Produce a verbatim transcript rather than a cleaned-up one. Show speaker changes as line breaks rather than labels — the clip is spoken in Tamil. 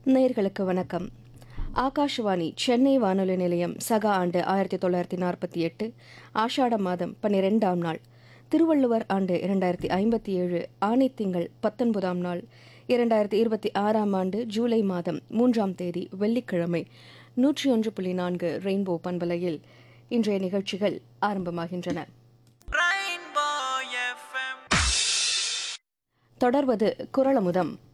நேயர்களுக்கு வணக்கம். ஆகாஷவாணி சென்னை வானொலி நிலையம் சக ஆண்டு ஆயிரத்தி தொள்ளாயிரத்தி நாற்பத்தி எட்டு ஆஷாட மாதம் பன்னிரெண்டாம் நாள், திருவள்ளுவர் ஆண்டு இரண்டாயிரத்தி ஐம்பத்தி ஏழு ஆணி திங்கள் பத்தொன்பதாம் நாள், இரண்டாயிரத்தி இருபத்தி ஆறாம் ஆண்டு ஜூலை மாதம் மூன்றாம் தேதி வெள்ளிக்கிழமை, நூற்றி ஒன்று புள்ளி நான்கு ரெயின்போ பண்பலையில் இன்றைய நிகழ்ச்சிகள் ஆரம்பமாகின்றன. தொடர்வது குரலமுதம்.